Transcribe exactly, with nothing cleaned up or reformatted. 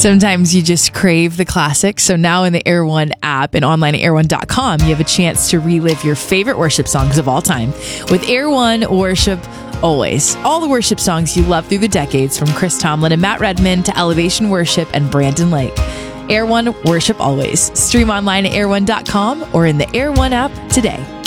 Sometimes you just crave the classics. So now in the Air One app and online at air one dot com, you have a chance to relive your favorite worship songs of all time. With Air One, worship always. All the worship songs you love through the decades, from Chris Tomlin and Matt Redman to Elevation Worship and Brandon Lake. Air One, worship always. Stream online at air one dot com or in the Air One app today.